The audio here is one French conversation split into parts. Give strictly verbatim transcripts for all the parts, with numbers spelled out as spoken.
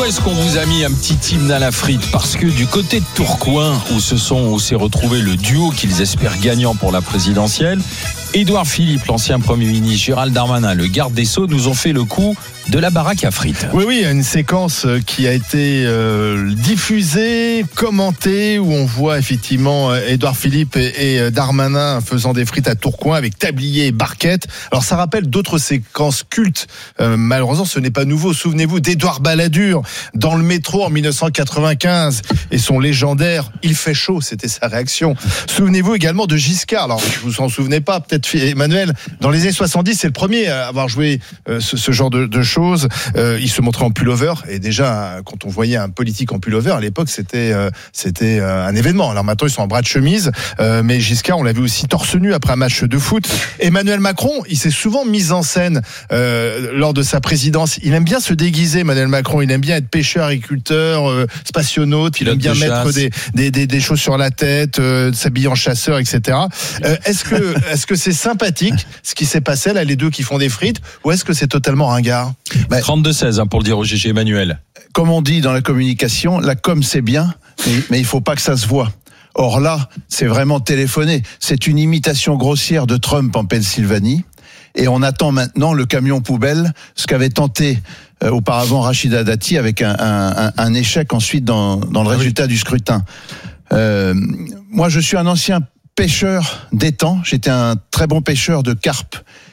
est-ce qu'on vous a mis un petit hymne à la frite? Parce que du côté de Tourcoing, où se sont, où s'est retrouvé le duo qu'ils espèrent gagnant pour la présidentielle, Édouard Philippe, l'ancien Premier ministre, Gérald Darmanin, le garde des Sceaux, nous ont fait le coup de la baraque à frites. Oui, oui, une séquence qui a été euh, diffusée, commentée, où on voit effectivement Édouard Philippe et, et Darmanin faisant des frites à Tourcoing avec tablier et barquette. Alors ça rappelle d'autres séquences cultes. Euh, malheureusement, ce n'est pas nouveau. Souvenez-vous d'Édouard Balladur dans le métro en dix-neuf cent quatre-vingt-quinze et son légendaire « Il fait chaud », c'était sa réaction. Souvenez-vous également de Giscard. Alors, vous vous en souvenez pas, peut-être Emmanuel, dans les années soixante-dix, c'est le premier à avoir joué euh, ce, ce genre de, de choses. Euh, il se montrait en pullover et déjà quand on voyait un politique en pullover à l'époque c'était euh, c'était euh, un événement. Alors maintenant ils sont en bras de chemise, euh, mais Giscard on l'a vu aussi torse nu après un match de foot. Emmanuel Macron il s'est souvent mis en scène euh, lors de sa présidence. Il aime bien se déguiser, Emmanuel Macron. Il aime bien être pêcheur, agriculteur, euh, spationaute. Il aime bien mettre des, des des des choses sur la tête, euh, s'habiller en chasseur, et cetera. Euh, est-ce que est-ce que c'est sympathique ce qui s'est passé là, les deux qui font des frites, ou est-ce que c'est totalement ringard? Bah, trente-deux seize hein, pour le dire au G G Emmanuel. Comme on dit dans la communication, la com c'est bien, mais, mais il faut pas que ça se voit. Or là, c'est vraiment téléphoné. C'est une imitation grossière de Trump en Pennsylvanie. Et on attend maintenant le camion poubelle, ce qu'avait tenté euh, auparavant Rachida Dati avec un, un, un échec ensuite dans, dans le résultat du scrutin. Euh, moi, je suis un ancien pêcheur d'étang. J'étais un très bon pêcheur de carpe.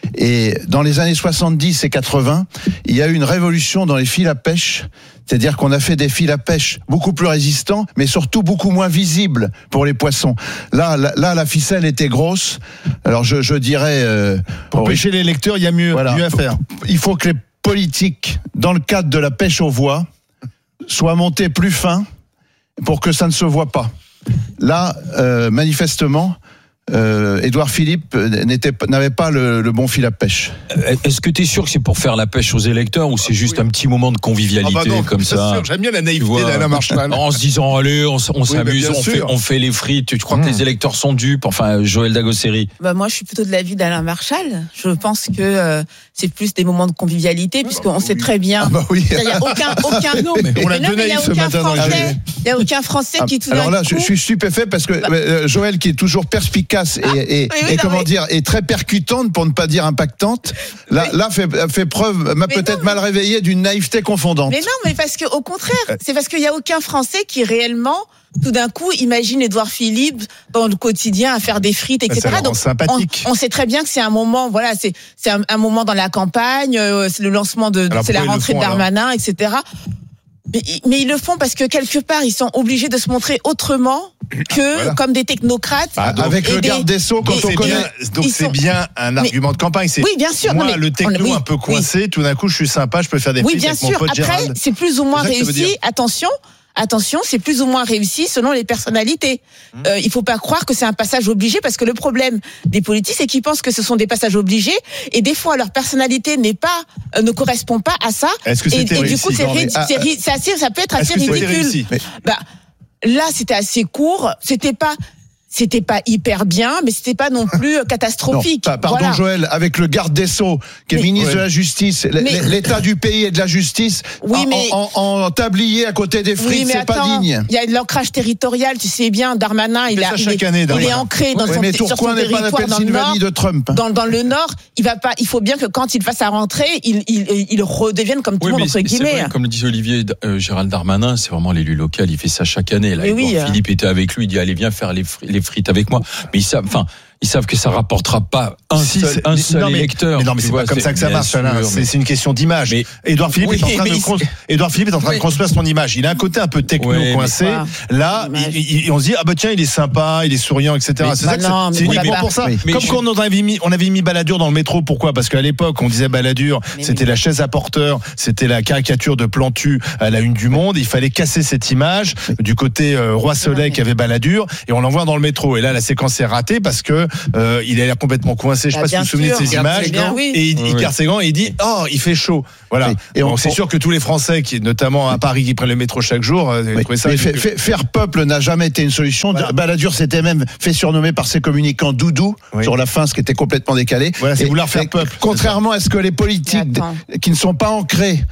Et dans les années soixante-dix et quatre-vingts, il y a eu une révolution dans les fils à pêche. C'est-à-dire qu'on a fait des fils à pêche beaucoup plus résistants, mais surtout beaucoup moins visibles pour les poissons. Là, là, là la ficelle était grosse. Alors je, je dirais... Euh, pour oh, pêcher les lecteurs, il y a mieux, voilà, mieux à faire. Il faut que les politiques, dans le cadre de la pêche aux voies, soient montés plus fins pour que ça ne se voit pas. Là, euh, manifestement... Euh, Édouard Philippe n'était, n'avait pas le, le bon fil à pêche. Est-ce que tu es sûr que c'est pour faire la pêche aux électeurs ou c'est juste un petit moment de convivialité ah bah non, comme ça sûr, j'aime bien la naïveté d'Alain Marchal. En se disant allez, on, on oui, s'amuse, on fait, on fait les frites. Tu crois mmh. que les électeurs sont dupes? Enfin, Joël Dagosseri. Bah moi, je suis plutôt de l'avis d'Alain Marchal. Je pense que euh, c'est plus des moments de convivialité, puisqu'on sait très bien. Ah bah oui. Il n'y a aucun, aucun. Non, mais on a deux naïfs ce matin dans Il n'y a aucun Français ah, qui tout alors là, coup... je, je suis stupéfait parce que euh, Joël, qui est toujours perspicace et, et, oui, oui, et non, comment mais... dire, est très percutante pour ne pas dire impactante. Là, mais... là fait, fait preuve, m'a mais peut-être non, mal réveillé d'une naïveté confondante. Mais non, mais parce que au contraire, c'est parce qu'il n'y a aucun Français qui réellement, tout d'un coup, imagine Édouard Philippe dans le quotidien à faire des frites, et cetera. Donc, sympathique. On, on sait très bien que c'est un moment, voilà, c'est c'est un, un moment dans la campagne, euh, c'est le lancement de, alors, c'est la rentrée font, de Darmanin, alors et cetera. Mais, mais ils le font parce que quelque part ils sont obligés de se montrer autrement que voilà. comme des technocrates. Ah, donc, avec le garde des Sceaux, quand on connaît. Bien, donc c'est sont... bien un argument mais, de campagne. C'est oui, bien sûr. Moi, non, mais, le techno oui, un peu coincé, oui. tout d'un coup, je suis sympa, je peux faire des oui, frites bien avec sûr. mon pote Après, Gérald. c'est plus ou moins réussi. Attention. Attention, c'est plus ou moins réussi selon les personnalités. Mmh. Euh, il faut pas croire que c'est un passage obligé, parce que le problème des politiques, c'est qu'ils pensent que ce sont des passages obligés, et des fois leur personnalité n'est pas, euh, ne correspond pas à ça. Est-ce que c'était et, et réussi? du coup, c'est, ri- ah, c'est, ri- c'est assez, ça peut être assez est-ce ridicule. mais... Bah, là, c'était assez court. C'était pas. C'était pas hyper bien, mais c'était pas non plus catastrophique. Non, pardon, voilà. Joël, avec le garde des Sceaux, qui est mais, ministre ouais. de la Justice, mais, l'état du pays et de la justice, oui, en, mais, en, en, en tablier à côté des frites, oui, c'est attends, pas digne. Il y a de l'ancrage territorial, tu sais bien, Darmanin, il, a, il, est, année, il est ancré dans ouais, son, mais sur son territoire pas la dans le nord. De Trump. Dans, dans le nord, il va pas. Il faut bien que quand il fasse sa rentrée, il, il, il redevienne comme tout le oui, monde entre guillemets. Vrai, comme le disait Olivier, euh, Gérald Darmanin, c'est vraiment l'élu local. Il fait ça chaque année. Là, oui, euh... Philippe était avec lui, il dit allez viens faire les frites avec moi. Mais ils savent, enfin, ils savent que ça rapportera pas un si, seul, un seul non, mais, électeur. Mais non, mais c'est vois, pas comme c'est, ça que ça marche, Alain. C'est, c'est une question d'image. Mais, Édouard Philippe oui, est en train de cons... Édouard Philippe est en train oui. de construire son image. Il a un côté un peu techno oui, coincé. Là, il, il, on se dit ah bah tiens, il est sympa, il est souriant, et cetera. Mais, c'est ça non, que c'est, c'est uniquement pour ça. Mais, comme mais quand je... on avait mis, on avait mis Balladur dans le métro. Pourquoi? Parce qu'à l'époque, on disait Balladur, c'était la chaise à porteur, c'était la caricature de Plantu à la une du Monde. Il fallait casser cette image du côté Roi Soleil qui avait Balladur, et on l'envoie dans le métro. Et là, la séquence est ratée parce que il est complètement coincé, je ne sais pas si vous vous souvenez de ces images, bien, oui. et il, il carre ses gants et il dit oh il fait chaud, voilà. Oui. Et bon, on, c'est on... sûr que tous les Français, qui, notamment à Paris, qui prennent le métro chaque jour, oui. ça. Mais fait, fait, faire peuple n'a jamais été une solution. Voilà. Balladur s'était même fait surnommer par ses communicants Doudou oui. sur la fin, ce qui était complètement décalé. Voilà, c'est et, vouloir faire peuple. Contrairement à ce que les politiques qui ne sont pas ancrés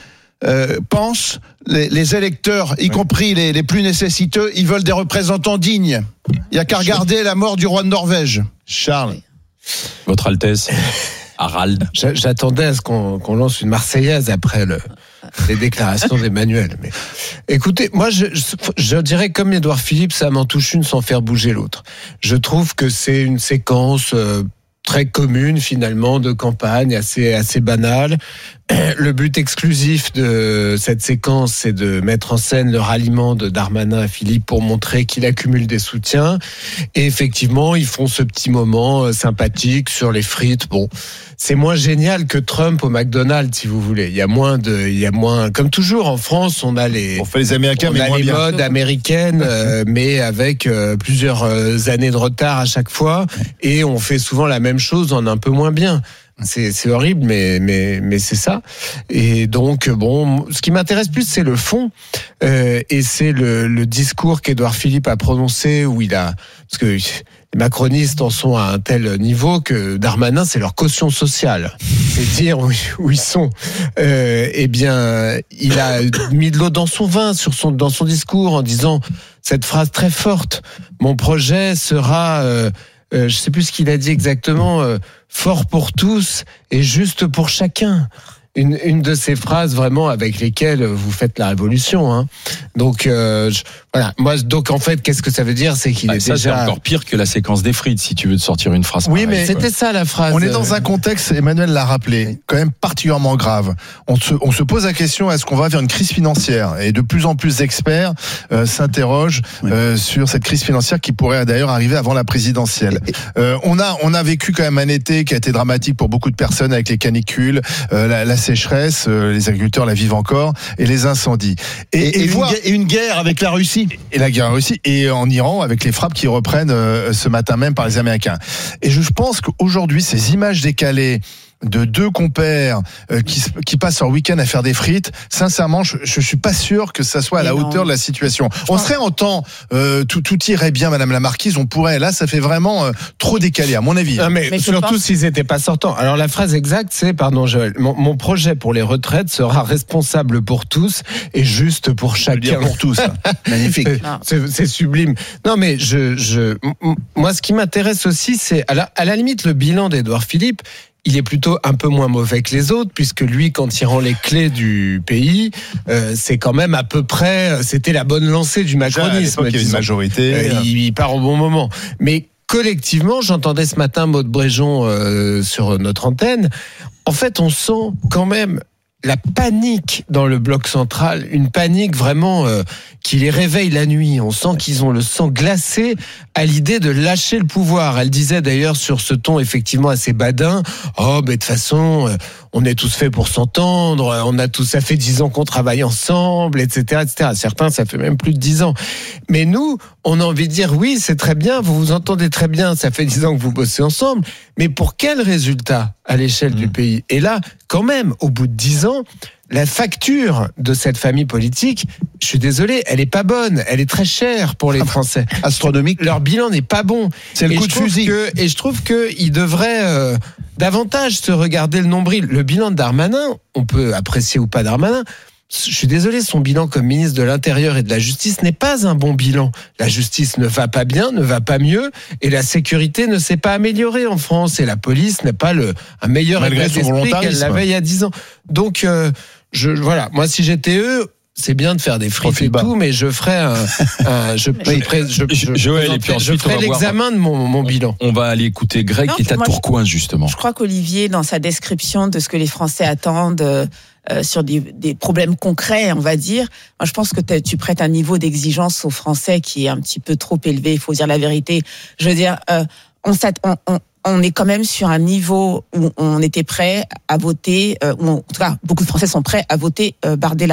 euh, pensent, les, les électeurs, y ouais. compris les, les plus nécessiteux, ils veulent des représentants dignes. Il n'y a qu'à regarder la mort du roi de Norvège. Charles. Votre Altesse. Harald. J'attendais à ce qu'on, qu'on lance une Marseillaise après le, les déclarations d'Emmanuel. Mais écoutez, moi, je, je, je dirais comme Édouard Philippe, ça m'en touche une sans faire bouger l'autre. Je trouve que c'est une séquence euh, très commune finalement de campagne, assez assez banale. Le but exclusif de cette séquence, c'est de mettre en scène le ralliement de Darmanin à Philippe pour montrer qu'il accumule des soutiens. Et effectivement, ils font ce petit moment sympathique sur les frites. Bon, c'est moins génial que Trump au McDonald's, si vous voulez. Il y a moins de, il y a moins, comme toujours en France, on a les, on fait les Américains, on mais a moins les bien. modes américaines, euh, mais avec euh, plusieurs euh, années de retard à chaque fois, et on fait souvent la même chose en un peu moins bien. C'est, c'est horrible, mais, mais, mais c'est ça. Et donc, bon, ce qui m'intéresse plus, c'est le fond, euh, et c'est le, le discours qu'Édouard Philippe a prononcé, où il a, parce que les macronistes en sont à un tel niveau que Darmanin, c'est leur caution sociale. C'est dire où, où ils sont. Euh, eh bien, il a mis de l'eau dans son vin sur son, dans son discours en disant cette phrase très forte. Mon projet sera, euh, euh, je sais plus ce qu'il a dit exactement, euh, fort pour tous et juste pour chacun. Une, une de ces phrases vraiment avec lesquelles vous faites la révolution. Hein. Donc euh, je, voilà. Moi, donc en fait, qu'est-ce que ça veut dire, c'est qu'il ah, est ça, déjà c'est encore pire que la séquence des frites, si tu veux te sortir une phrase. Oui, pareille, mais c'était ça la phrase. On est dans un contexte, Emmanuel l'a rappelé, quand même particulièrement grave. On se, on se pose la question, est-ce qu'on va vers une crise financière ? Et de plus en plus d'experts euh, s'interrogent oui. euh, sur cette crise financière qui pourrait d'ailleurs arriver avant la présidentielle. Euh, on a, on a vécu quand même un été qui a été dramatique pour beaucoup de personnes avec les canicules, euh, la, la sécheresse. Euh, les agriculteurs la vivent encore, et les incendies. Et, et, et, voir, une, et une guerre avec la Russie. Et la guerre en Russie, et en Iran, avec les frappes qui reprennent euh, ce matin même par les Américains. Et je pense qu'aujourd'hui, ces images décalées de deux compères euh, qui, qui passent leur week-end à faire des frites, sincèrement, je, je suis pas sûr que ça soit à la hauteur de la situation. On serait en temps, euh, tout, tout irait bien, Madame la Marquise, on pourrait. Là, ça fait vraiment euh, trop décalé, à mon avis. Non, mais, mais surtout s'ils n'étaient pas sortants. Alors la phrase exacte, c'est, pardon Joël, mon, mon projet pour les retraites sera responsable pour tous et juste pour chacun. Dire pour tous. Magnifique. C'est, c'est sublime. Non, mais je, je, moi, ce qui m'intéresse aussi, c'est à la, à la limite le bilan d'Édouard Philippe. Il est plutôt un peu moins mauvais que les autres, puisque lui, quand il rend les clés du pays, euh, c'est quand même à peu près, c'était la bonne lancée du macronisme. Il y avait une majorité. Euh, il, il part au bon moment. Mais collectivement, j'entendais ce matin Maud Bréjon euh, sur notre antenne. En fait, on sent quand même la panique dans le bloc central, une panique vraiment euh, qui les réveille la nuit. On sent qu'ils ont le sang glacé à l'idée de lâcher le pouvoir. Elle disait d'ailleurs sur ce ton effectivement assez badin, oh mais de toute façon, euh, on est tous faits pour s'entendre, on a tous, ça fait dix ans qu'on travaille ensemble, et cetera, et cetera. Certains, ça fait même plus de dix ans. Mais nous, on a envie de dire oui, c'est très bien, vous vous entendez très bien, ça fait dix ans que vous bossez ensemble, mais pour quel résultat à l'échelle mmh. du pays ? Et là, quand même, au bout de dix ans, la facture de cette famille politique, je suis désolé, elle est pas bonne, elle est très chère pour les Français. Astronomique. Leur bilan n'est pas bon. C'est le et coup de fusil. Que, et je trouve qu'ils devraient euh, davantage se regarder le nombril. Le bilan de Darmanin, on peut apprécier ou pas Darmanin, je suis désolé, son bilan comme ministre de l'Intérieur et de la Justice n'est pas un bon bilan. La justice ne va pas bien, ne va pas mieux, et la sécurité ne s'est pas améliorée en France, et la police n'est pas le, un meilleur malgré état son d'esprit qu'elle volontarisme. l'avait il y a dix ans. Donc, euh, je, voilà, moi si j'étais eux, c'est bien de faire des frites et tout, mais je ferais un, un je, je, je, je, je, Joël, et puis je ensuite, ferais on va l'examen voir. de mon, mon bilan. On va aller écouter Greg Non, qui est à moi, Tourcoing, justement. Je crois qu'Olivier, dans sa description de ce que les Français attendent euh, sur des, des problèmes concrets, on va dire, moi, je pense que tu prêtes un niveau d'exigence aux Français qui est un petit peu trop élevé, il faut dire la vérité. Je veux dire, euh, on, on, on on est quand même sur un niveau où on était prêt à voter, euh, où on, en tout cas, beaucoup de Français sont prêts à voter euh, Bardella.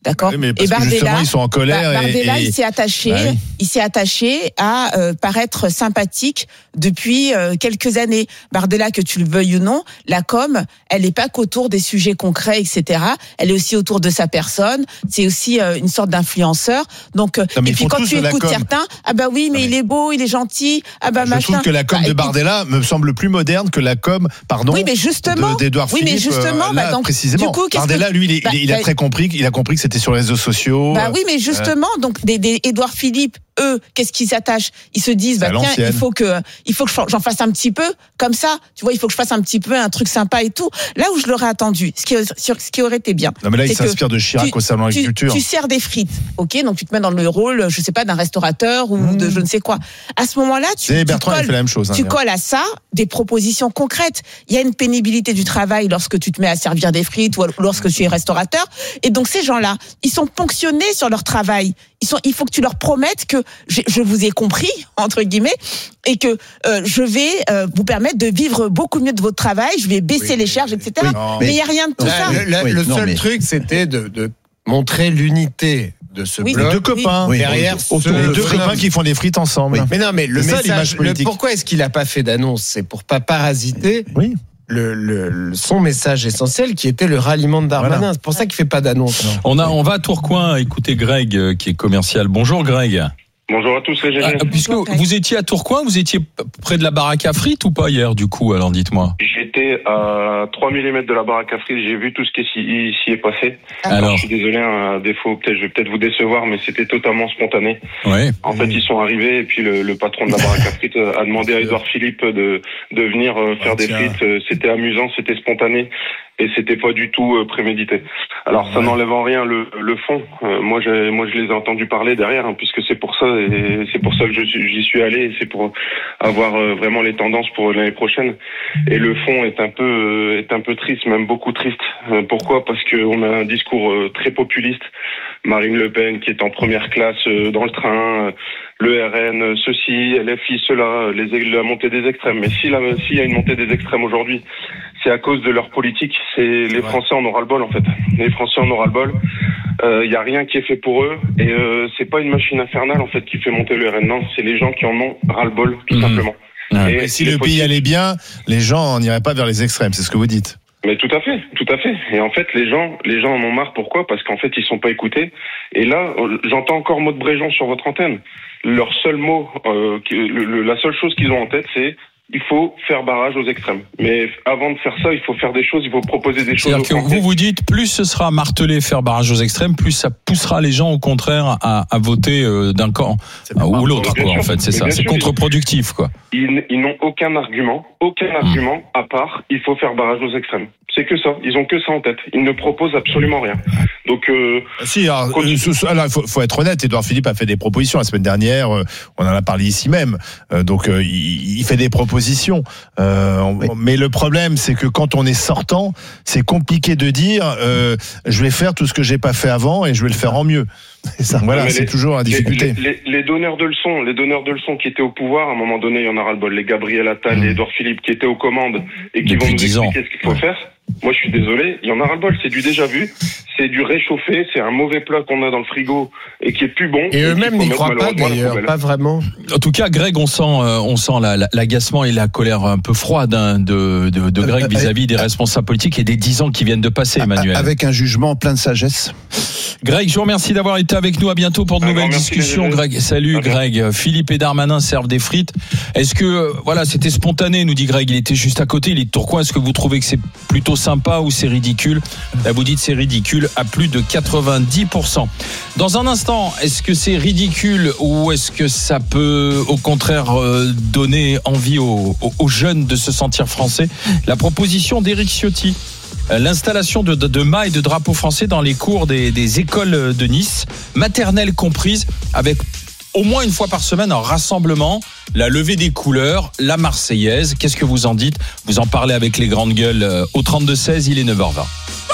D'accord. Oui, mais parce et Bardella, que justement, ils sont en colère. Bardella, et, et... il s'est attaché, bah oui. il s'est attaché à euh, paraître sympathique depuis euh, quelques années. Bardella, que tu le veuilles ou non, la com, elle n'est pas qu'autour des sujets concrets, et cetera. Elle est aussi autour de sa personne. C'est aussi euh, une sorte d'influenceur. Donc, euh, non, et puis quand tu écoutes certains, ah bah oui, mais non, il mais... est beau, il est gentil. Ah bah je machin. trouve que la com bah, de Bardella écoute... me semble plus moderne que la com, pardon. Oui, mais justement. d'Édouard oui, Philippe. mais justement, euh, là, bah donc, précisément. Du coup, Bardella, que... lui, il, bah, il, il a bah, très compris, il a compris que c'était sur les réseaux sociaux. Bah oui, mais justement, euh... donc des, des Édouard Philippe, eux, qu'est-ce qu'ils s'attachent? Ils se disent, bah tiens, il faut que, il faut que j'en fasse un petit peu, comme ça. Tu vois, il faut que je fasse un petit peu un truc sympa et tout. Là où je l'aurais attendu, ce qui, ce qui aurait été bien. Non, mais là, il s'inspire de Chirac au salon d'agriculture. Tu, tu sers des frites, ok? Donc tu te mets dans le rôle, je sais pas, d'un restaurateur ou mmh. de je ne sais quoi. À ce moment-là, tu, tu, Bertrand, colles, il fait la même chose, hein, tu colles à ça des propositions concrètes. Il y a une pénibilité du travail lorsque tu te mets à servir des frites ou lorsque tu es restaurateur. Et donc ces gens-là, ils sont ponctionnés sur leur travail. Ils sont, il faut que tu leur promettes que je, je vous ai compris, entre guillemets, et que euh, je vais euh, vous permettre de vivre beaucoup mieux de votre travail, je vais baisser oui, les charges, et cetera. Oui, mais il n'y a rien de tout là, ça. Le, la, oui, le non, seul mais... truc, c'était de, de montrer l'unité de ce oui, bloc. Deux copains. Oui, derrière oui, ce deux copains qui font des frites ensemble. Oui. Mais non, mais le c'est message, ça, le, pourquoi est-ce qu'il n'a pas fait d'annonce? C'est pour pas parasiter. Oui. Le, le, son message essentiel qui était le ralliement de Darmanin. Voilà. C'est pour ça qu'il fait pas d'annonce. On a, on va à Tourcoing écouter Greg euh, qui est commercial. Bonjour Greg. Bonjour à tous les G G. Ah, puisque vous étiez à Tourcoing, vous étiez près de la baraque à frites ou pas hier du coup? Alors dites-moi. J'étais à trois millimètres de la baraque à frites, j'ai vu tout ce qui s'y, s'y est passé. Alors, Alors je suis désolé, à défaut, peut-être, je vais peut-être vous décevoir, mais c'était totalement spontané. Ouais. En fait, ils sont arrivés et puis le, le patron de la baraque à frites a demandé à Édouard Philippe de, de venir faire ah, des frites. C'était amusant, c'était spontané. Et c'était pas du tout euh, prémédité. Alors ça ouais. n'enlève en rien le, le fond. Euh, moi, j'ai, moi, je les ai entendus parler derrière, hein, puisque c'est pour ça, et c'est pour ça que je suis, j'y suis allé. Et c'est pour avoir euh, vraiment les tendances pour l'année prochaine. Et le fond est un peu, euh, est un peu triste, même beaucoup triste. Euh, pourquoi ? Parce que on a un discours euh, très populiste. Marine Le Pen qui est en première classe euh, dans le train. Euh, le R N, ceci, L F I, cela, les, la montée des extrêmes. Mais si la, s'il y a une montée des extrêmes aujourd'hui, c'est à cause de leur politique. C'est les Français en aura le bol en fait. Les Français en aura le bol. Il euh, y a rien qui est fait pour eux et euh, c'est pas une machine infernale en fait qui fait monter le R N. Non, c'est les gens qui en ont ras le bol tout mmh. simplement. Ouais. Et, et si le pays possible... allait bien, les gens n'iraient pas vers les extrêmes. C'est ce que vous dites. Mais tout à fait, tout à fait. Et en fait, les gens, les gens en ont marre. Pourquoi ? Parce qu'en fait, ils sont pas écoutés. Et là, j'entends encore Maud Bréjon sur votre antenne. Leur seul mot, euh, le, le, la seule chose qu'ils ont en tête, c'est il faut faire barrage aux extrêmes. Mais avant de faire ça, il faut faire des choses, il faut proposer des choses. C'est-à-dire que vous vous dites, plus ce sera martelé faire barrage aux extrêmes, plus ça poussera les gens au contraire à, à voter euh, d'un camp ou l'autre, quoi. Sûr, en fait, c'est ça. C'est sûr, contre-productif, quoi. Ils, ils n'ont aucun argument, aucun mmh. argument à part il faut faire barrage aux extrêmes. C'est que ça. Ils ont que ça en tête. Ils ne proposent absolument rien. Donc, euh, si, alors, il faut, faut être honnête. Édouard Philippe a fait des propositions la semaine dernière. Euh, on en a parlé ici même. Euh, donc, euh, il, il fait des propositions. Euh, on, oui. Mais le problème, c'est que quand on est sortant, c'est compliqué de dire euh, je vais faire tout ce que j'ai pas fait avant et je vais le faire en mieux. Et ça, voilà, c'est les, toujours la difficulté. Les, les, les donneurs de leçons, les donneurs de leçons qui étaient au pouvoir, à un moment donné, il y en aura le bol. Les Gabriel Attal, mmh. les Édouard Philippe qui étaient aux commandes et qui Depuis vont nous expliquer ans. ce qu'il faut ouais. faire. Moi, je suis désolé, il y en a ras le bol, c'est du déjà vu, c'est du réchauffé, c'est un mauvais plat qu'on a dans le frigo et qui est plus bon. Et eux-mêmes n'y croient pas d'ailleurs, pas vraiment. En tout cas, Greg, on sent, euh, on sent la, la, l'agacement et la colère un peu froide hein, de, de, de Greg vis-à-vis des responsables politiques et des dix ans qui viennent de passer, Emmanuel. Avec un jugement plein de sagesse. Greg, je vous remercie d'avoir été avec nous. À bientôt pour de nouvelles discussions. Greg, salut okay. Greg. Philippe et Darmanin servent des frites. Est-ce que, voilà, c'était spontané, nous dit Greg. Il était juste à côté, il est de Tourcoing. Est-ce que vous trouvez que c'est plutôt sympa ou c'est ridicule ? Là, vous dites c'est ridicule à plus de quatre-vingt-dix pour cent. Dans un instant, est-ce que c'est ridicule ou est-ce que ça peut, au contraire, donner envie aux, aux jeunes de se sentir français ? La proposition d'Éric Ciotti. L'installation de, de, de mâts et de drapeaux français dans les cours des, des écoles de Nice, maternelles comprises, avec au moins une fois par semaine un rassemblement, la levée des couleurs, la Marseillaise. Qu'est-ce que vous en dites ? Vous en parlez avec les grandes gueules au trente-deux seize, il est neuf heures vingt.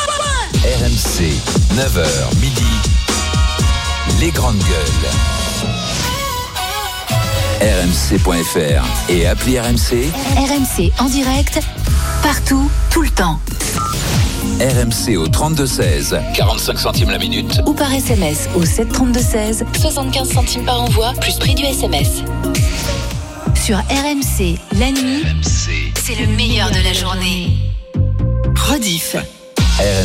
R M C, neuf heures midi, les grandes gueules. R M C point F R et appli R M C. R M C en direct, partout, tout le temps. R M C au trente-deux seize, quarante-cinq centimes la minute. Ou par S M S au sept trente-deux seize, soixante-quinze centimes par envoi, plus prix du S M S. Sur R M C, la nuit, R M C, c'est le meilleur de la journée. Rediff. R M C.